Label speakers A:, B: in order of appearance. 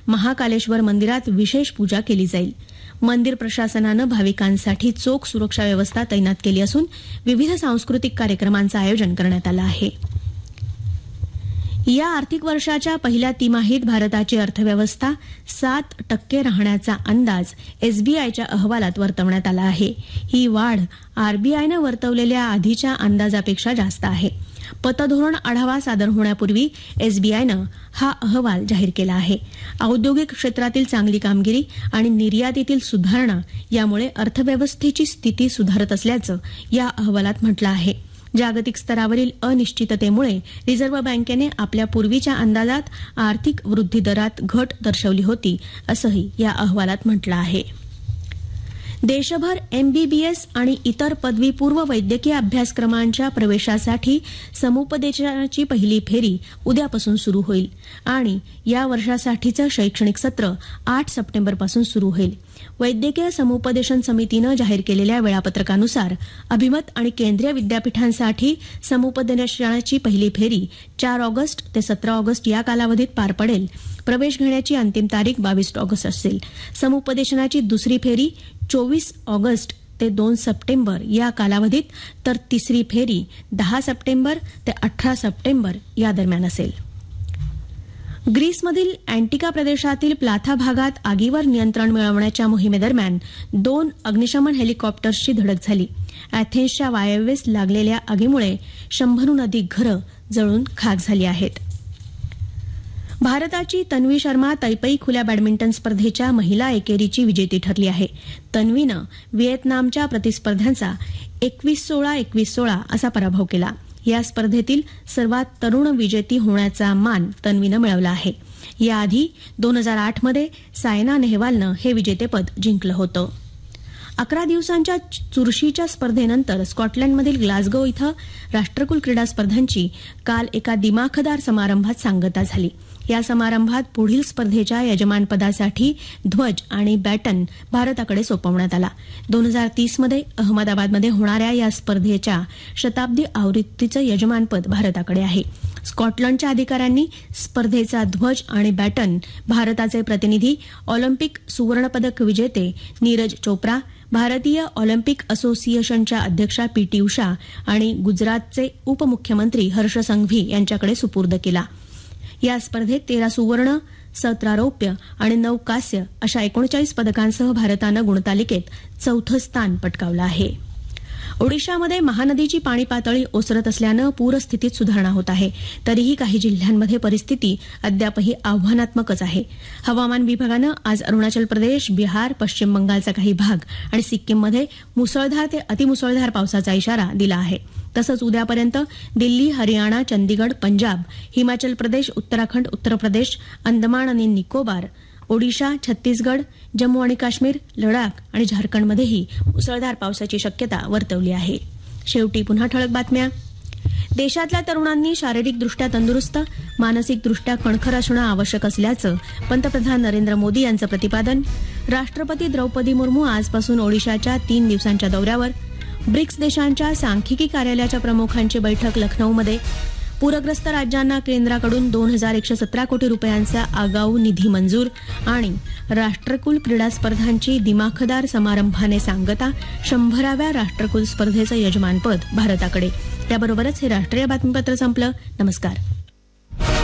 A: महाकालेश्वर मंदिरात विशेष पूजा केली जाईल. मंदिर प्रशासनानं भाविकांसाठी चोख सुरक्षा व्यवस्था तैनात केली असून विविध सांस्कृतिक कार्यक्रमांचं आयोजन करण्यात आलं आहे. या आर्थिक वर्षाच्या पहिल्या तिमाहीत भारताची अर्थव्यवस्था 7% राहण्याचा अंदाज एसबीआयच्या अहवालात वर्तवण्यात आला आहे. ही वाढ आरबीआयनं वर्तवलेल्या आधीच्या अंदाजापेक्षा जास्त आहे. पतधोरण आढावा सादर होण्यापूर्वी एसबीआयनं हा अहवाल जाहीर केला आहे. औद्योगिक क्षेत्रातील चांगली कामगिरी आणि निर्यातीतील सुधारणा यामुळे अर्थव्यवस्थेची स्थिती सुधारत असल्याचं या अहवालात म्हटलं आहे. जागतिक स्तरावरील अनिश्चिततेमुळे रिझर्व्ह बँकेने आपल्या पूर्वीच्या अंदाजात आर्थिक वृद्धी दरात घट दर्शवली होती असंही या अहवालात म्हटलं आहे. देशभर एमबीबीएस आणि इतर पदवीपूर्व वैद्यकीय अभ्यासक्रमांच्या प्रवेशासाठी समुपदेशनाची पहिली फेरी उद्यापासून सुरू होईल आणि या वर्षासाठीचं शैक्षणिक सत्र 8 सप्टेंबरपासून सुरू होईल. वैद्यकीय समुपदेशन समितीनं जाहीर केलेल्या वेळापत्रकानुसार अभिमत आणि केंद्रीय विद्यापीठांसाठी समुपदेशनाची पहिली फेरी 4 ऑगस्ट ते 17 ऑगस्ट या कालावधीत पार पडेल. प्रवेश घेण्याची अंतिम तारीख 22 ऑगस्ट असेल. समुपदेशनाची दुसरी फेरी 24 ऑगस्ट ते 2 सप्टेंबर या कालावधीत, तर तिसरी फेरी 10 सप्टेंबर ते 18 सप्टेंबर या दरम्यान असेल. ग्रीसमधील अँटिका प्रदेशातील प्लाथा भागात आगीवर नियंत्रण मिळवण्याच्या मोहिमेदरम्यान 2 अग्निशमन हेलिकॉप्टर्सची धडक झाली. अॅथेन्सच्या वायव्येस लागलेल्या आगीमुळे 100हून अधिक घरं जळून खाक झाली आहेत. भारताची तन्वी शर्मा तैपई खुल्या बॅडमिंटन स्पर्धेच्या महिला एकेरीची विजेती ठरली आहे. तन्वीनं व्हिएतनामच्या प्रतिस्पर्ध्यांचा 21-16, 21-16 असा पराभव केला. या स्पर्धेतील सर्वात तरुण विजेती होण्याचा मान तन्वीनं मिळवला आहे. याआधी 2008 मध्ये सायना नेहवालनं हे विजेतेपद जिंकलं होतं. 11 दिवसांच्या चुरशीच्या स्पर्धेनंतर स्कॉटलंडमधील ग्लासगो इथं राष्ट्रकुल क्रीडा स्पर्धांची काल एका दिमाखदार समारंभात सांगता झाली. या समारंभात पुढील स्पर्धेच्या यजमानपदासाठी ध्वज आणि बॅटन भारताकडे सोपवण्यात आला. 2030 मध्ये अहमदाबादमध्ये होणाऱ्या या स्पर्धेच्या शताब्दी आवृत्तीचं यजमानपद भारताकडे आहे. स्कॉटलंडच्या अधिकाऱ्यांनी स्पर्धेचा ध्वज आणि बॅटन भारताचे प्रतिनिधी ऑलिम्पिक सुवर्णपदक विजेते नीरज चोप्रा, भारतीय ऑलिम्पिक असोसिएशनच्या अध्यक्षा पीटी उषा आणि गुजरातचे उपमुख्यमंत्री हर्ष संघवी यांच्याकडे सुपूर्द केला. या स्पर्धेत 13 सुवर्ण, 17 रौप्य आणि 9 कांस्य अशा 39 पदकांसह भारतानं गुणतालिकेत 4थं स्थान पटकावलं आहे. ओडिशामध्ये महानदीची पाणी पातळी ओसरत असल्यानं पूरस्थितीत सुधारणा होत आहे. तरीही काही जिल्ह्यांमध्ये परिस्थिती अद्यापही आव्हानात्मकच आहे. हवामान विभागानं आज अरुणाचल प्रदेश, बिहार, पश्चिम बंगालचा काही भाग आणि सिक्कीममध्ये मुसळधार ते अतिमुसळधार पावसाचा इशारा दिला आहे. तसंच उद्यापर्यंत दिल्ली, हरियाणा, चंदीगड, पंजाब, हिमाचल प्रदेश, उत्तराखंड, उत्तर प्रदेश, अंदमान आणि निकोबार, ओडिशा, छत्तीसगड, जम्मू आणि काश्मीर, लडाख आणि झारखंडमध्येही मुसळधार पावसाची शक्यता वर्तवली आहे. शेवटी पुन्हा ठळक बातम्या. देशातल्या तरुणांनी शारीरिकदृष्ट्या तंदुरुस्त, मानसिकदृष्ट्या कणखर असणं आवश्यक असल्याचं पंतप्रधान नरेंद्र मोदी यांचं प्रतिपादन. राष्ट्रपती द्रौपदी मुर्मू आजपासून ओडिशाच्या 3 दिवसांच्या दौऱ्यावर. ब्रिक्स देशांच्या सांख्यिकी कार्यालयाच्या प्रमुखांची बैठक लखनौमध्ये. पूरग्रस्त राज्यांना केंद्राकडून 2117 कोटी रुपयांचा आगाऊ निधी मंजूर. आणि राष्ट्रकुल क्रीडा स्पर्धांची दिमाखदार समारंभाने सांगता. 100व्या राष्ट्रकुल स्पर्धेचं यजमानपद भारताकडे. त्याबरोबरच हे राष्ट्रीय बातमीपत्र संपलं. नमस्कार.